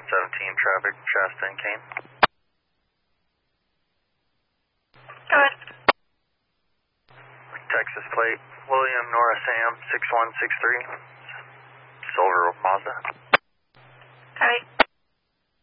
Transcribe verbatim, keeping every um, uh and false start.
one seventeen traffic, Shasta and Kane. Go ahead. Texas plate, William Nora Sam, six one six three, Silver Mazda. Copy.